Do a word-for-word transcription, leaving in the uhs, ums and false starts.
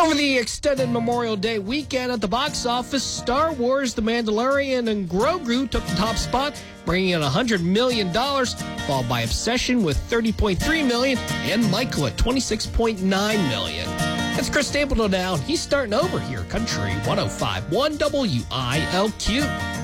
Over the extended Memorial Day weekend at the box office, Star Wars The Mandalorian and Grogu took the top spot, bringing in one hundred million dollars, followed by Obsession with thirty point three million dollars and Michael at twenty-six point nine million dollars. That's Chris Stapleton now. He's starting over here, Country one oh five point one W I L Q.